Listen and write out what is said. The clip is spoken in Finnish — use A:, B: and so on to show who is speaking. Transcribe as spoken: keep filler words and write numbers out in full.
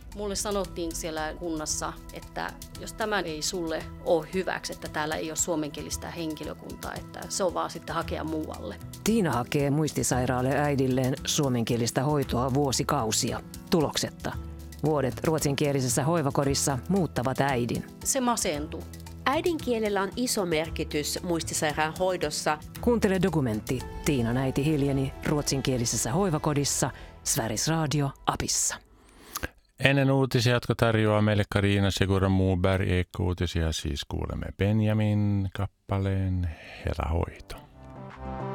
A: Mulle sanottiin siellä kunnassa, että jos tämä ei sulle ole hyväksi, että täällä ei ole suomenkielistä henkilökuntaa, että se on vaan sitten hakea muualle.
B: Tiina hakee muistisairaalle äidilleen suomenkielistä hoitoa vuosikausia, tuloksetta. Vuodet ruotsinkielisessä hoivakodissa muuttavat äidin.
A: Se masentuu.
C: Äidinkielellä on iso merkitys muistisairaan hoidossa.
B: Kuuntele dokumentti Tiinan äiti hiljeni ruotsinkielisessä hoivakodissa Sveriges Radio appissa.
D: Ennen uutisia, jotka tarjoaa meille Karina Segura Muuberg, Eko-uutisia, siis kuulemme Benjamin kappaleen Herra hoito.